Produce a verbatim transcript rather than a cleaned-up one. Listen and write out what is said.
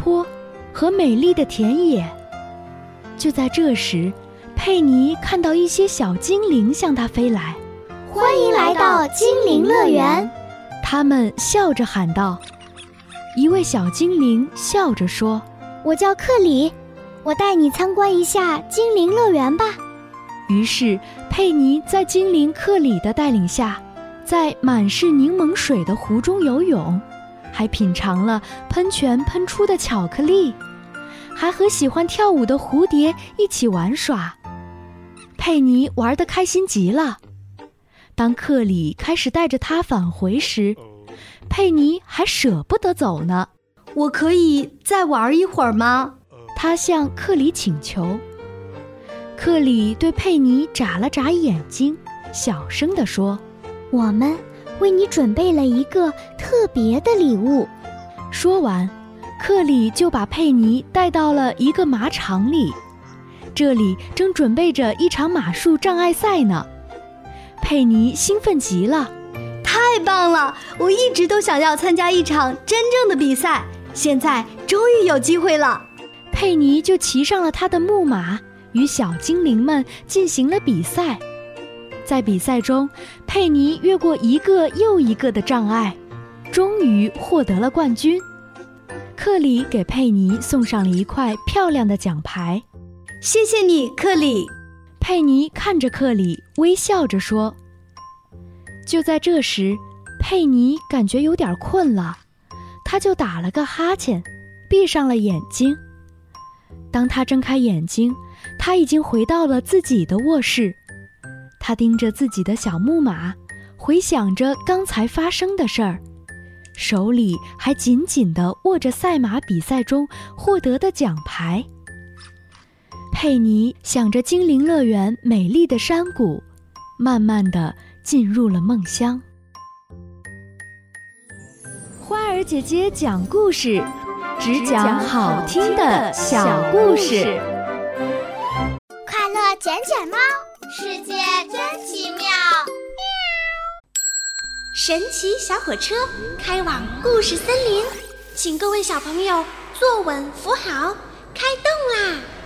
坡和美丽的田野。就在这时，佩妮看到一些小精灵向她飞来。 欢迎来到精灵乐园， 他们笑着喊道。一位小精灵笑着说： 我叫克里，我带你参观一下精灵乐园吧。 于是佩妮在精灵克里的带领下，在满是柠檬水的湖中游泳，还品尝了喷泉喷出的巧克力，还和喜欢跳舞的蝴蝶一起玩耍。佩妮玩得开心极了。当克里开始带着她返回时，佩妮还舍不得走呢。 我可以再玩一会儿吗？ 她向克里请求。克里对佩妮眨了眨眼睛，小声地说： 我们为你准备了一个特别的礼物。 说完，克里就把佩妮带到了一个马场里，这里正准备着一场马术障碍赛呢。佩妮兴奋极了。 太棒了，我一直都想要参加一场真正的比赛，现在终于有机会了。 佩妮就骑上了她的木马，与小精灵们进行了比赛。在比赛中，佩妮越过一个又一个的障碍，终于获得了冠军。克里给佩妮送上了一块漂亮的奖牌。 谢谢你，克里。 佩妮看着克里，微笑着说。就在这时，佩妮感觉有点困了，她就打了个哈欠，闭上了眼睛。当她睁开眼睛，她已经回到了自己的卧室。她盯着自己的小木马，回想着刚才发生的事儿，手里还紧紧地握着赛马比赛中获得的奖牌。佩妮想着精灵乐园美丽的山谷，慢慢地进入了梦乡。花儿姐姐讲故事，只讲好听的小故事。 快乐捡捡猫，世界真奇妙。神奇小火车开往故事森林，请各位小朋友坐稳扶好，开动啦！